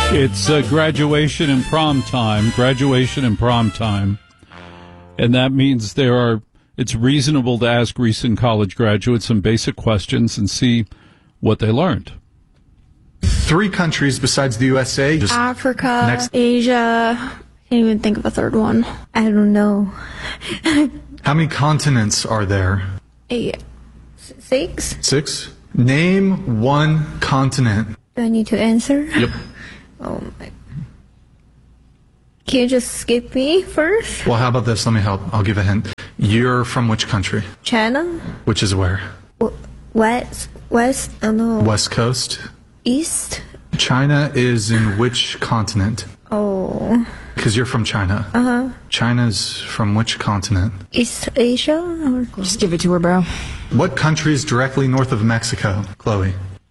It's graduation and prom time. Graduation and prom time. And that means it's reasonable to ask recent college graduates some basic questions and see what they learned. 3 countries besides the USA. Africa, Asia. Can't even think of a third one. I don't know. How many continents are there? 6. 6? Name one continent. Do I need to answer? Yep. Oh my. Can you just skip me first? Well, how about this? Let me help. I'll give a hint. You're from which country? China? Which is where? West? Oh no. West Coast? East? China is in which continent? Oh. Because you're from China. Uh-huh. China's from which continent? East Asia? Just give it to her, bro. What country is directly north of Mexico, Chloe?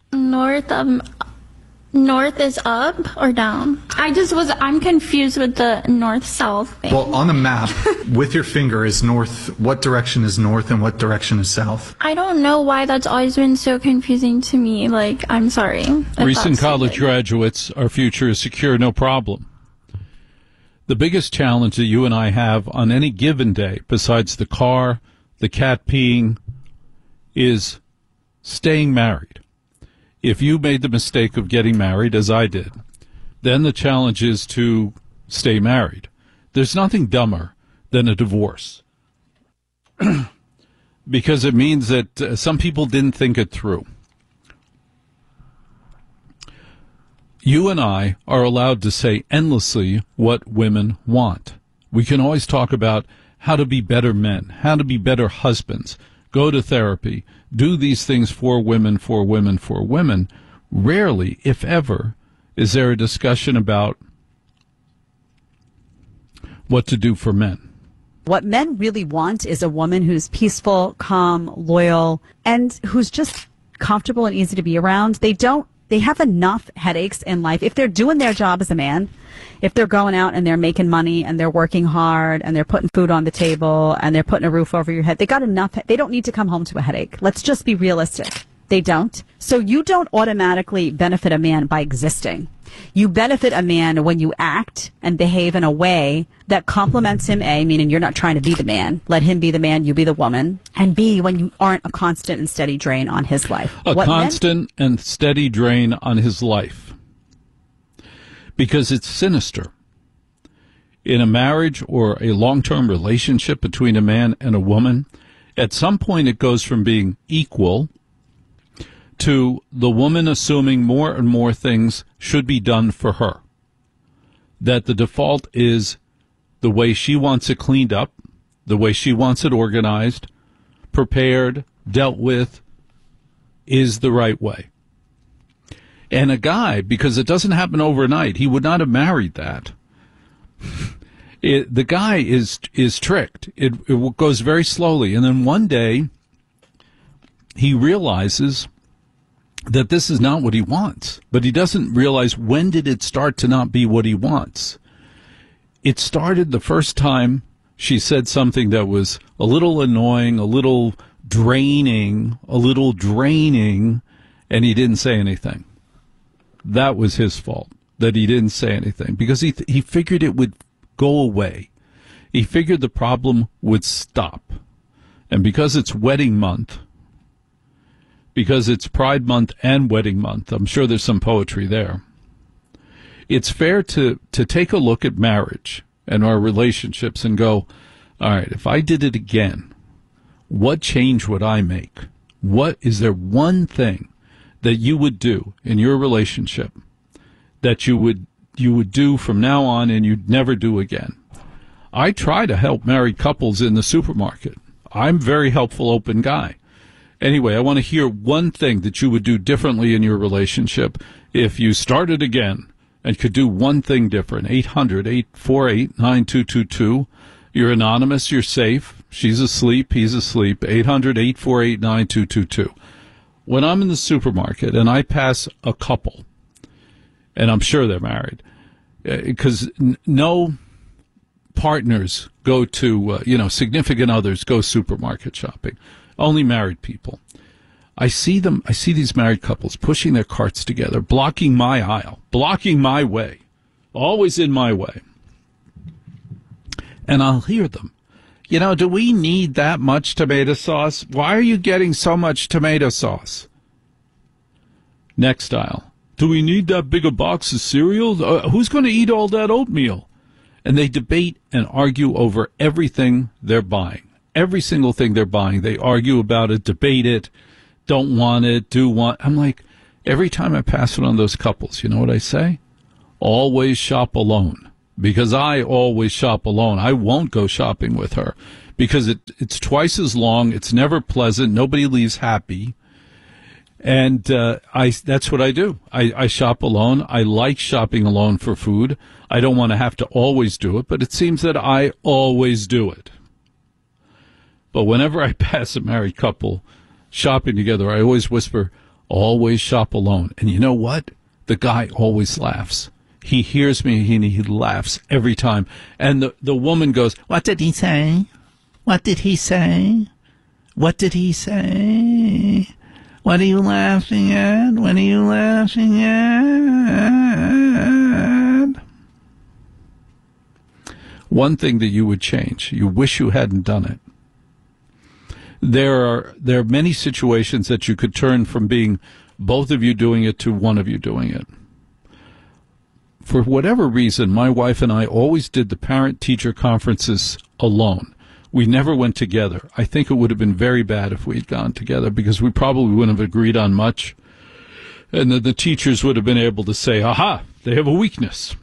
North is up or down? I'm confused with the north-south thing. Well, on the map, with your finger is north. What direction is north and what direction is south? I don't know why that's always been so confusing to me. I'm sorry. Recent college graduates, our future is secure, no problem. The biggest challenge that you and I have on any given day, besides the car, the cat peeing, is staying married. If you made the mistake of getting married, as I did, then the challenge is to stay married. There's nothing dumber than a divorce because it means that some people didn't think it through. You and I are allowed to say endlessly what women want. We can always talk about how to be better men, how to be better husbands, go to therapy, do these things for women, for women, for women. Rarely, if ever, is there a discussion about what to do for men. What men really want is a woman who's peaceful, calm, loyal, and who's just comfortable and easy to be around. They have enough headaches in life. If they're doing their job as a man, if they're going out and they're making money and they're working hard and they're putting food on the table and they're putting a roof over your head, they got enough. They don't need to come home to a headache. Let's just be realistic. They don't. So you don't automatically benefit a man by existing. You benefit a man when you act and behave in a way that complements him, A, meaning you're not trying to be the man. Let him be the man, you be the woman. And B, when you aren't a constant and steady drain on his life. Constant and steady drain on his life. Because it's sinister. In a marriage or a long-term relationship between a man and a woman, at some point it goes from being equal to the woman assuming more and more things should be done for her. That the default is the way she wants it cleaned up, the way she wants it organized, prepared, dealt with, is the right way. And a guy, because it doesn't happen overnight, he would not have married that. The guy is tricked. It goes very slowly. And then one day, he realizes that this is not what he wants. But he doesn't realize, when did it start to not be what he wants? It started the first time she said something that was a little annoying, a little draining, and he didn't say anything. That was his fault, that he didn't say anything, because he figured it would go away. He figured the problem would stop. And because it's wedding month, because it's Pride Month and Wedding Month, I'm sure there's some poetry there, it's fair to take a look at marriage and our relationships and go, all right, if I did it again, what change would I make? What is there one thing that you would do in your relationship that you would do from now on and you'd never do again? I try to help married couples in the supermarket. I'm a very helpful, open guy. Anyway, I want to hear one thing that you would do differently in your relationship if you started again and could do one thing different. 800-848-9222. You're anonymous. You're safe. She's asleep. He's asleep. 800-848-9222. When I'm in the supermarket and I pass a couple, and I'm sure they're married, because no partners go to, significant others go supermarket shopping. Only married people. I see these married couples pushing their carts together, blocking my aisle, blocking my way, always in my way. And I'll hear them. You know, do we need that much tomato sauce? Why are you getting so much tomato sauce? Next aisle. Do we need that big a box of cereal? Who's going to eat all that oatmeal? And they debate and argue over everything they're buying. Every single thing they're buying. They argue about it, debate it, don't want it, do want. I'm like, every time I pass it on those couples, you know what I say? Always shop alone. Because I always shop alone. I won't go shopping with her because it's twice as long. It's never pleasant. Nobody leaves happy. And that's what I do. I shop alone. I like shopping alone for food. I don't want to have to always do it, but it seems that I always do it. But whenever I pass a married couple shopping together, I always whisper, always shop alone. And you know what? The guy always laughs. He hears me and he laughs every time. And the woman goes, what did he say? What did he say? What did he say? What are you laughing at? What are you laughing at? One thing that you would change. You wish you hadn't done it. There are many situations that you could turn from being both of you doing it to one of you doing it. For whatever reason, my wife and I always did the parent-teacher conferences alone. We never went together. I think it would have been very bad if we had gone together because we probably wouldn't have agreed on much. And then the teachers would have been able to say, aha, they have a weakness.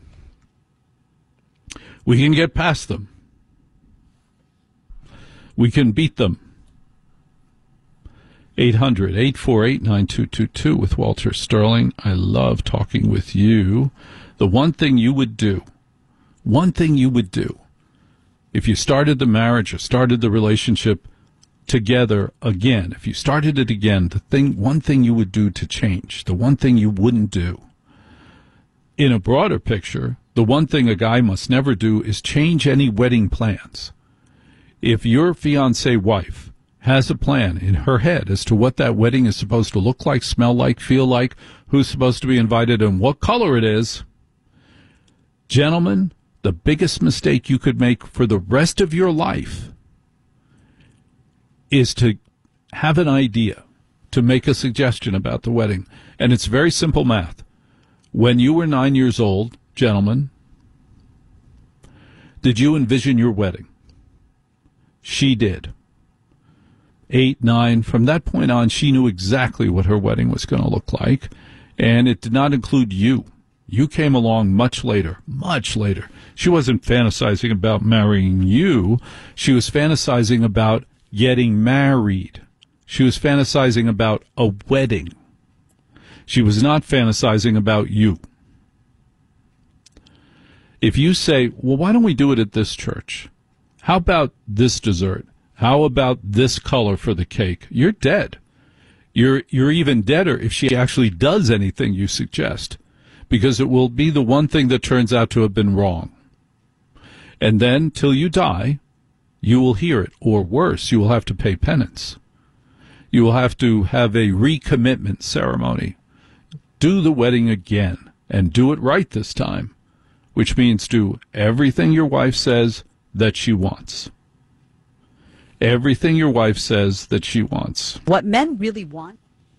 We can get past them. We can beat them. 800-848-9222 with Walter Sterling. I love talking with you. The one thing you would do, if you started the marriage or started the relationship together again, if you started it again, one thing you would do to change, the one thing you wouldn't do. In a broader picture, the one thing a guy must never do is change any wedding plans. If your fiancé wife has a plan in her head as to what that wedding is supposed to look like, smell like, feel like, who's supposed to be invited, and what color it is, gentlemen, the biggest mistake you could make for the rest of your life is to have an idea, to make a suggestion about the wedding. And it's very simple math. When you were 9 years old, gentlemen, did you envision your wedding? She did. 8, 9, from that point on, she knew exactly what her wedding was going to look like, and it did not include you. You came along much later, much later. She wasn't fantasizing about marrying you. She was fantasizing about getting married. She was fantasizing about a wedding. She was not fantasizing about you. If you say, well, why don't we do it at this church? How about this dessert? How about this color for the cake? You're dead. You're even deader if she actually does anything you suggest, because it will be the one thing that turns out to have been wrong. And then, till you die, you will hear it, or worse, you will have to pay penance. You will have to have a recommitment ceremony. Do the wedding again, and do it right this time, which means do everything your wife says that she wants. Everything your wife says that she wants. What men really want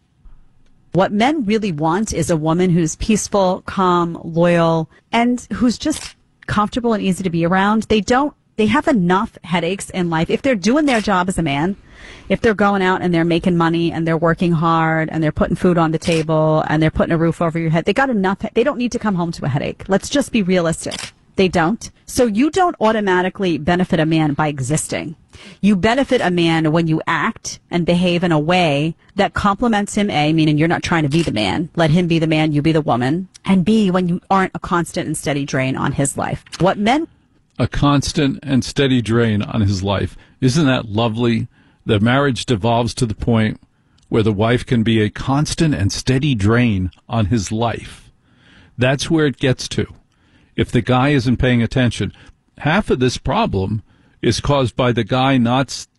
is a woman who's peaceful, calm, loyal, and who's just comfortable and easy to be around. They have enough headaches in life. If they're doing their job as a man, if they're going out and they're making money and they're working hard and they're putting food on the table and they're putting a roof over your head, they got enough. They don't need to come home to a headache. Let's just be realistic. They don't. So you don't automatically benefit a man by existing. You benefit a man when you act and behave in a way that compliments him, A, meaning you're not trying to be the man. Let him be the man, you be the woman. And B, when you aren't a constant and steady drain on his life. A constant and steady drain on his life. Isn't that lovely? The marriage devolves to the point where the wife can be a constant and steady drain on his life. That's where it gets to. If the guy isn't paying attention, half of this problem is caused by the guy not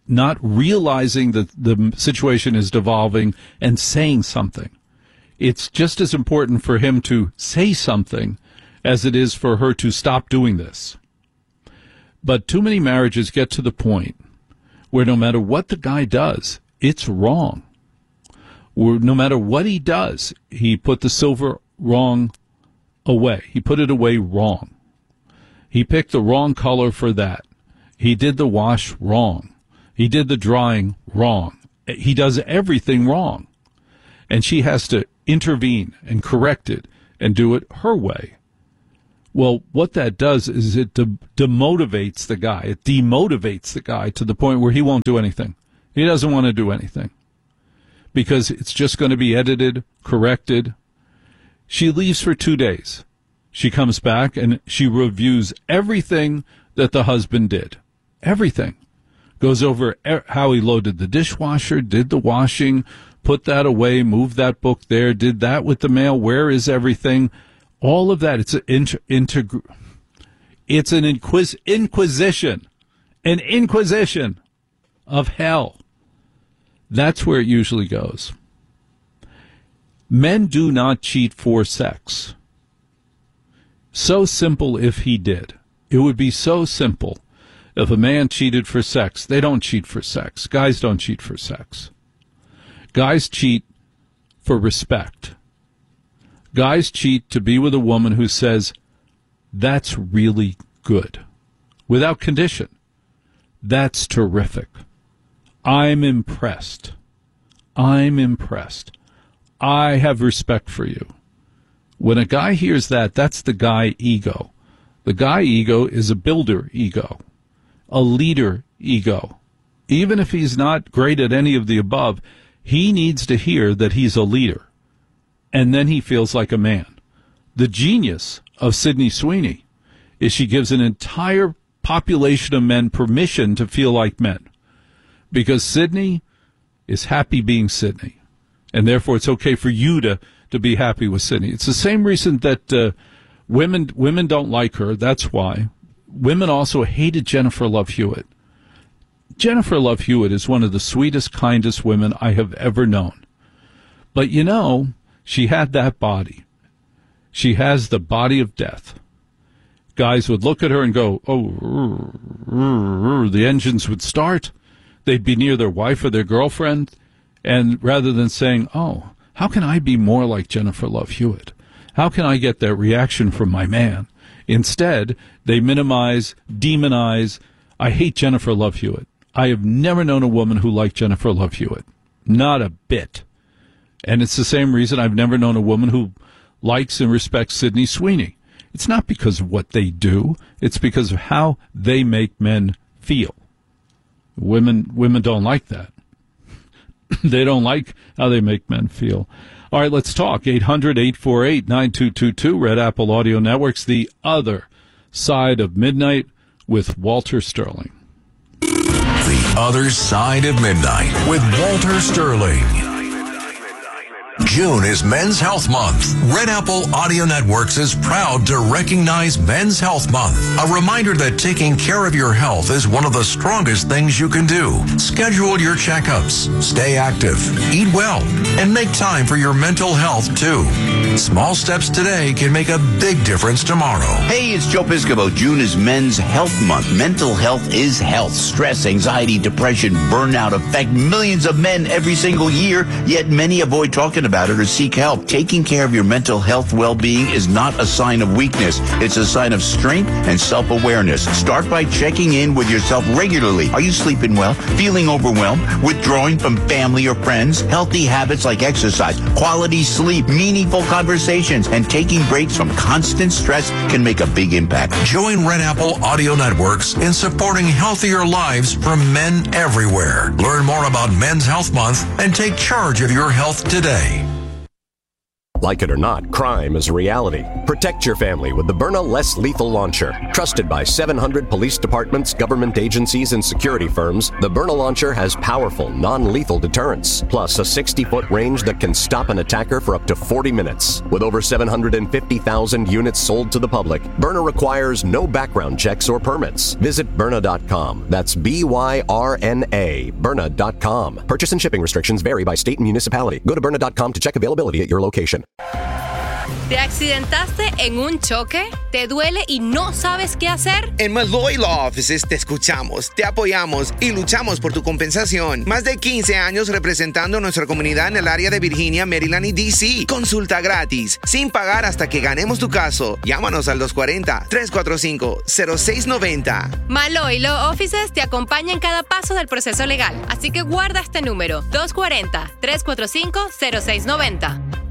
not realizing that the situation is devolving and saying something. It's just as important for him to say something as it is for her to stop doing this. But too many marriages get to the point where no matter what the guy does, it's wrong. Or no matter what he does, he put the silver wrong away. He put it away wrong. He picked the wrong color for that. He did the wash wrong. He did the drying wrong. He does everything wrong. And she has to intervene and correct it and do it her way. Well, what that does is it demotivates the guy. It demotivates the guy to the point where he won't do anything. He doesn't want to do anything because it's just going to be edited, corrected. She leaves for 2 days. She comes back and she reviews everything that the husband did. Everything. Goes over how he loaded the dishwasher, did the washing, put that away, moved that book there, did that with the mail, where is everything? All of that. It's an inquisition. An inquisition of hell. That's where it usually goes. Men do not cheat for sex. So simple if he did. It would be so simple if a man cheated for sex. They don't cheat for sex. Guys don't cheat for sex. Guys cheat for respect. Guys cheat to be with a woman who says, that's really good. Without condition. That's terrific. I'm impressed. I'm impressed. I have respect for you. When a guy hears that, that's the guy ego. The guy ego is a builder ego, a leader ego. Even if he's not great at any of the above, he needs to hear that he's a leader. And then he feels like a man. The genius of Sydney Sweeney is she gives an entire population of men permission to feel like men. Because Sydney is happy being Sydney. And therefore it's okay for you to be happy with Sydney. It's the same reason that women don't like her. That's why. Women also hated Jennifer Love Hewitt. Jennifer Love Hewitt is one of the sweetest, kindest women I have ever known. But you know, she had that body. She has the body of death. Guys would look at her and go, oh, the engines would start. They'd be near their wife or their girlfriend. And rather than saying, oh, how can I be more like Jennifer Love Hewitt? How can I get that reaction from my man? Instead, they minimize, demonize. I hate Jennifer Love Hewitt. I have never known a woman who liked Jennifer Love Hewitt. Not a bit. And it's the same reason I've never known a woman who likes and respects Sydney Sweeney. It's not because of what they do. It's because of how they make men feel. Women don't like that. They don't like how they make men feel. All right, let's talk. 800-848-9222, Red Apple Audio Network's The Other Side of Midnight with Walter Sterling. The Other Side of Midnight with Walter Sterling. June is Men's Health Month. Red Apple Audio Networks is proud to recognize Men's Health Month. A reminder that taking care of your health is one of the strongest things you can do. Schedule your checkups, stay active, eat well, and make time for your mental health too. Small steps today can make a big difference tomorrow. Hey, it's Joe Piscopo. June is Men's Health Month. Mental health is health. Stress, anxiety, depression, burnout affect millions of men every single year, yet many avoid talking about it or seek help. Taking care of your mental health well-being is not a sign of weakness. It's a sign of strength and self-awareness. Start by checking in with yourself regularly. Are you sleeping well? Feeling overwhelmed? Withdrawing from family or friends? Healthy habits like exercise, quality sleep, meaningful conversations, and taking breaks from constant stress can make a big impact. Join Red Apple Audio Networks in supporting healthier lives for men everywhere. Learn more about Men's Health Month and take charge of your health today. Like it or not, crime is a reality. Protect your family with the Byrna Less Lethal Launcher. Trusted by 700 police departments, government agencies, and security firms, the Byrna Launcher has powerful, non-lethal deterrence, plus a 60-foot range that can stop an attacker for up to 40 minutes. With over 750,000 units sold to the public, Byrna requires no background checks or permits. Visit Byrna.com. That's B-Y-R-N-A, Byrna.com. Purchase and shipping restrictions vary by state and municipality. Go to Byrna.com to check availability at your location. ¿Te accidentaste en un choque? ¿Te duele y no sabes qué hacer? En Malloy Law Offices te escuchamos, te apoyamos y luchamos por tu compensación. Más de 15 años representando a nuestra comunidad en el área de Virginia, Maryland y D.C. Consulta gratis, sin pagar hasta que ganemos tu caso. Llámanos al 240-345-0690. Malloy Law Offices te acompaña en cada paso del proceso legal, así que guarda este número, 240-345-0690.